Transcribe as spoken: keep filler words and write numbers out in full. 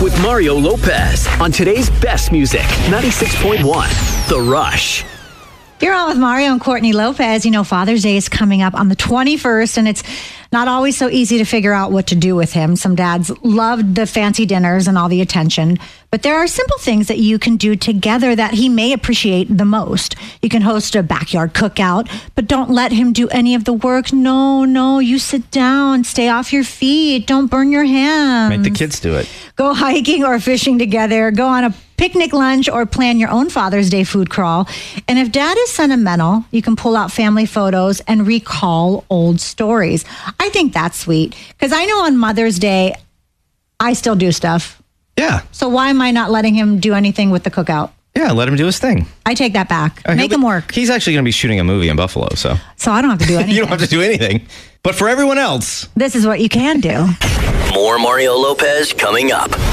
with Mario Lopez on today's best music, ninety-six point one, The Rush. You're on with Mario and Courtney Lopez. You know, Father's Day is coming up on the twenty-first, and it's not always so easy to figure out what to do with him. Some dads loved the fancy dinners and all the attention, but there are simple things that you can do together that he may appreciate the most. You can host a backyard cookout, but don't let him do any of the work. No, no, you sit down, stay off your feet, don't burn your hands. Make the kids do it. Go hiking or fishing together, go on a picnic lunch, or plan your own Father's Day food crawl. And if dad is sentimental, you can pull out family photos and recall old stories. I think that's sweet because I know on Mother's Day, I still do stuff. Yeah. So why am I not letting him do anything with the cookout? Yeah, let him do his thing. I take that back. Uh, Make be, him work. He's actually going to be shooting a movie in Buffalo, so. So I don't have to do anything. You don't have to do anything. But for everyone else, this is what you can do. More Mario Lopez coming up.